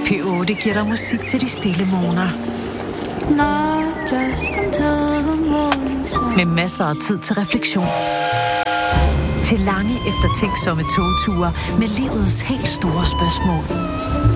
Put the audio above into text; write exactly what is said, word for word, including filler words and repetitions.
P otte giver dig musik til de stille morgener. Med masser af tid til refleksion. Til lange eftertænksomme togture med livets helt store spørgsmål.